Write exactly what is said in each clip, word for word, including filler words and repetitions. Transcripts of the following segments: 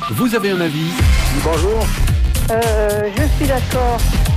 Vous avez un avis? Bonjour. Euh, je suis d'accord.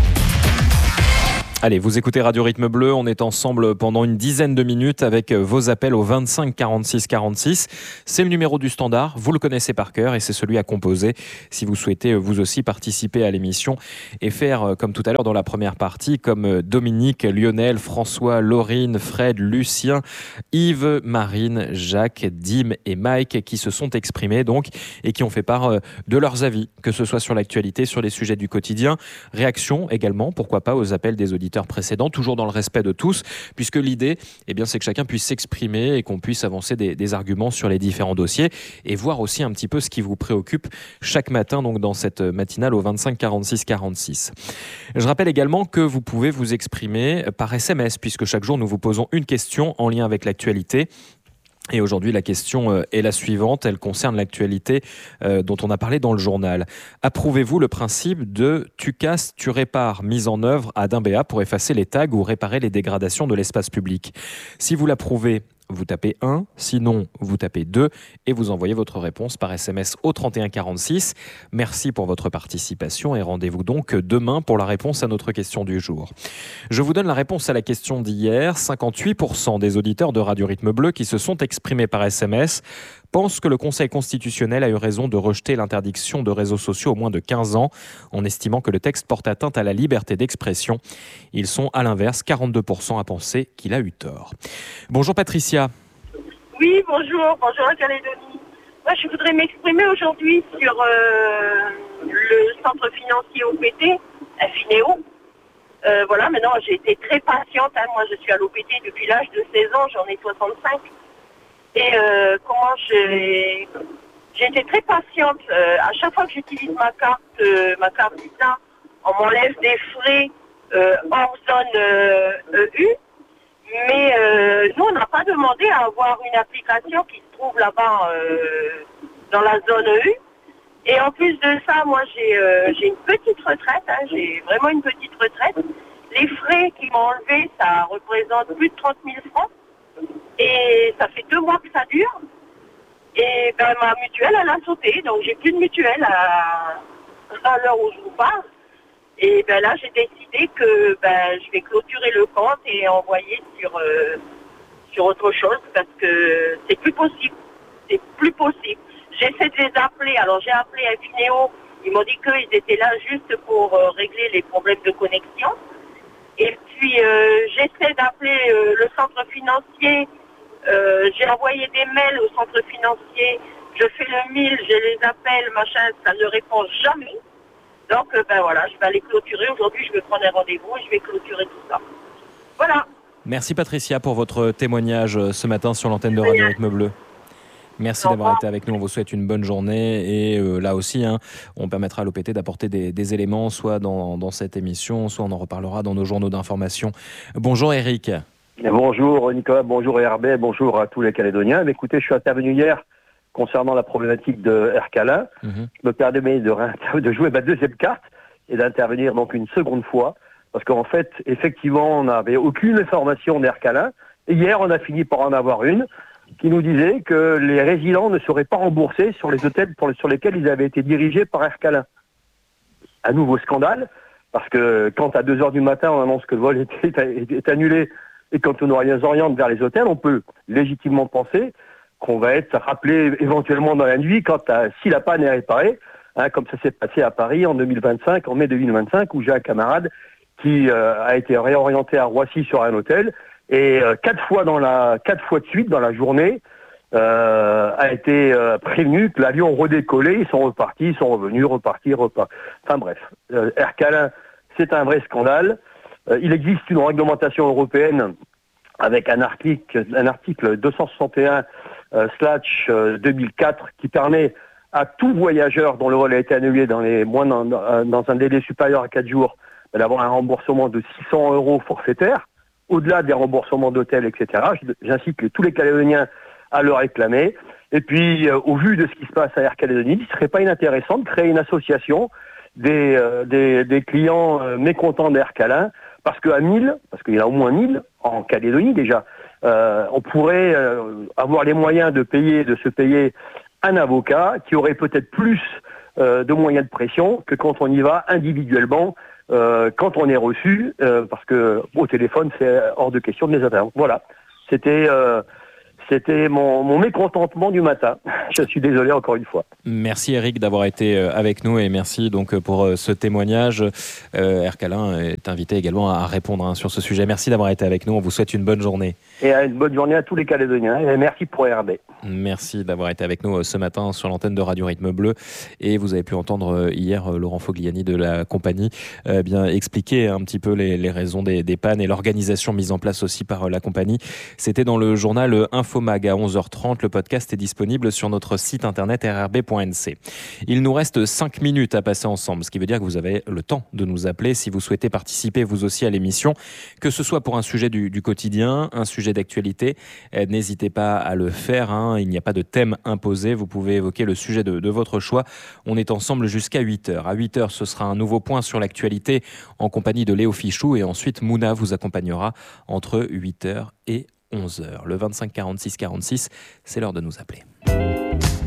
Allez, vous écoutez Radio Rythme Bleu, on est ensemble pendant une dizaine de minutes avec vos appels au vingt-cinq quarante-six quarante-six. C'est le numéro du standard, vous le connaissez par cœur et c'est celui à composer si vous souhaitez vous aussi participer à l'émission et faire comme tout à l'heure dans la première partie, comme Dominique, Lionel, François, Laurine, Fred, Lucien, Yves, Marine, Jacques, Dim et Mike qui se sont exprimés donc et qui ont fait part de leurs avis, que ce soit sur l'actualité, sur les sujets du quotidien. Réaction également, pourquoi pas, aux appels des auditeurs précédents, toujours dans le respect de tous, puisque l'idée, eh bien, c'est que chacun puisse s'exprimer et qu'on puisse avancer des, des arguments sur les différents dossiers et voir aussi un petit peu ce qui vous préoccupe chaque matin, donc dans cette matinale au vingt-cinq quarante-six quarante-six. Je rappelle également que vous pouvez vous exprimer par S M S, puisque chaque jour nous vous posons une question en lien avec l'actualité. Et aujourd'hui, la question est la suivante. Elle concerne l'actualité euh, dont on a parlé dans le journal. Approuvez-vous le principe de « tu casses, tu répares » mis en œuvre à Dimbéa pour effacer les tags ou réparer les dégradations de l'espace public? Si vous l'approuvez, vous tapez un, sinon vous tapez deux et vous envoyez votre réponse par S M S au trente et un quarante-six. Merci pour votre participation et rendez-vous donc demain pour la réponse à notre question du jour. Je vous donne la réponse à la question d'hier. cinquante-huit pour cent des auditeurs de Radio Rythme Bleu qui se sont exprimés par S M S pensent que le Conseil constitutionnel a eu raison de rejeter l'interdiction de réseaux sociaux au moins de quinze ans, en estimant que le texte porte atteinte à la liberté d'expression. Ils sont à l'inverse quarante-deux pour cent à penser qu'il a eu tort. Bonjour Patricia. Oui, bonjour, bonjour la Calédonie. Moi, je voudrais m'exprimer aujourd'hui sur euh, le centre financier O P T, à Finéo. Euh, voilà, maintenant, j'ai été très patiente. Hein. Moi, je suis à l'O P T depuis l'âge de seize ans, j'en ai soixante-cinq. Et euh, comment j'ai... J'ai été très patiente. Euh, à chaque fois que j'utilise ma carte, euh, ma carte Visa, on m'enlève des frais euh, hors zone euh, E U. Mais euh, nous, on n'a pas demandé à avoir une application qui se trouve là-bas euh, dans la zone E U. Et en plus de ça, moi, j'ai euh, j'ai une petite retraite. Hein, j'ai vraiment une petite retraite. Les frais qu'ils m'ont enlevés, ça représente plus de trente mille francs. Et ça fait deux mois que ça dure. Et ben, ma mutuelle, elle a sauté. Donc, j'ai plus de mutuelle à, à l'heure où je vous parle. Et ben là, j'ai décidé que ben, je vais clôturer le compte et envoyer sur, euh, sur autre chose parce que c'est plus possible. C'est plus possible. J'essaie de les appeler. Alors, j'ai appelé Infinéo. Ils m'ont dit qu'ils étaient là juste pour euh, régler les problèmes de connexion. Et puis, euh, j'essaie d'appeler euh, le centre financier. Euh, j'ai envoyé des mails au centre financier. Je fais le mille, je les appelle, machin, ça ne répond jamais. Donc, euh, ben voilà, je vais aller clôturer. Aujourd'hui, je vais prendre un rendez-vous et je vais clôturer tout ça. Voilà. Merci Patricia pour votre témoignage ce matin sur l'antenne de Radio Rythme Bleu. Merci d'avoir été avec nous, on vous souhaite une bonne journée et euh, là aussi, hein, on permettra à l'O P T d'apporter des, des éléments soit dans, dans cette émission, soit on en reparlera dans nos journaux d'information. Bonjour Eric. Bonjour Nicolas, bonjour Herbert, bonjour à tous les Calédoniens. Écoutez, je suis intervenu hier concernant la problématique de Ercalin. Mm-hmm. Je me permets de, de jouer ma deuxième carte et d'intervenir donc une seconde fois parce qu'en fait, effectivement, on n'avait aucune information d'Ercalin et hier, on a fini par en avoir une qui nous disait que les résidents ne seraient pas remboursés sur les hôtels pour les, sur lesquels ils avaient été dirigés par Ercalin. Un nouveau scandale, parce que quand à deux heures du matin, on annonce que le vol est, est, est annulé et quand on les oriente vers les hôtels, on peut légitimement penser qu'on va être rappelé éventuellement dans la nuit quand à, si la panne est réparée, hein, comme ça s'est passé à Paris en deux mille vingt-cinq, en mai deux mille vingt-cinq, où j'ai un camarade qui euh, a été réorienté à Roissy sur un hôtel. Et euh, quatre fois dans la quatre fois de suite dans la journée euh, a été euh, prévenu que l'avion redécollait, ils sont repartis, ils sont revenus, repartis, repartis. Enfin bref, euh, Ercalin, c'est un vrai scandale. Euh, il existe une réglementation européenne avec un article, un article deux cent soixante et un euh, slash euh, deux mille quatre qui permet à tout voyageur dont le vol a été annulé dans les moins dans, dans un délai supérieur à quatre jours d'avoir un remboursement de six cents euros forfaitaire. Au-delà des remboursements d'hôtels, et cetera. J'incite les, tous les Calédoniens à le réclamer. Et puis, euh, au vu de ce qui se passe à Air Calédonie, il ne serait pas inintéressant de créer une association des, euh, des, des clients euh, mécontents d'Aircalin, parce qu'à mille, parce qu'il y en a au moins mille en Calédonie déjà, euh, on pourrait euh, avoir les moyens de payer, de se payer un avocat qui aurait peut-être plus euh, de moyens de pression que quand on y va individuellement, euh, quand on est reçu, euh, parce que au téléphone, c'est hors de question de les atteindre. Voilà, c'était... Euh, C'était mon, mon mécontentement du matin. Je suis désolé encore une fois. Merci Eric d'avoir été avec nous et merci donc pour ce témoignage. Euh, Ercalin est invité également à répondre hein, sur ce sujet. Merci d'avoir été avec nous. On vous souhaite une bonne journée. Et une bonne journée à tous les Calédoniens. Et merci pour R B. Merci d'avoir été avec nous ce matin sur l'antenne de Radio Rythme Bleu. Et vous avez pu entendre hier Laurent Fogliani de la compagnie euh, bien expliquer un petit peu les, les raisons des, des pannes et l'organisation mise en place aussi par la compagnie. C'était dans le journal Infomag à onze heures trente. Le podcast est disponible sur notre site internet r r b point n c. Il nous reste cinq minutes à passer ensemble, ce qui veut dire que vous avez le temps de nous appeler si vous souhaitez participer vous aussi à l'émission, que ce soit pour un sujet du, du quotidien, un sujet d'actualité. Euh, n'hésitez pas à le faire, hein. Il n'y a pas de thème imposé, vous pouvez évoquer le sujet de, de votre choix. On est ensemble jusqu'à huit heures. À huit heures, ce sera un nouveau point sur l'actualité en compagnie de Léo Fichou et ensuite Mouna vous accompagnera entre huit heures et onze heures. Le vingt-cinq quarante-six quarante-six, c'est l'heure de nous appeler.